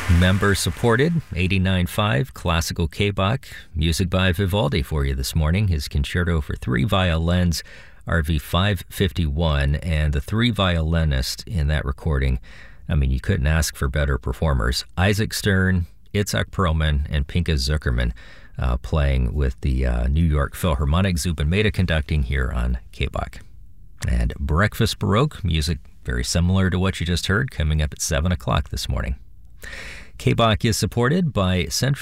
Member-supported, 89.5 classical K-Bach, music by Vivaldi for you this morning. His Concerto for Three Violins, RV 551, and the three violinists in that recording, I mean, you couldn't ask for better performers. Isaac Stern, Itzhak Perlman, and Pinka Zuckerman playing with the New York Philharmonic. Zubin Mehta conducting here on K-Bach. And Breakfast Baroque, music very similar to what you just heard, coming up at 7 o'clock this morning. K-Bach is supported by Central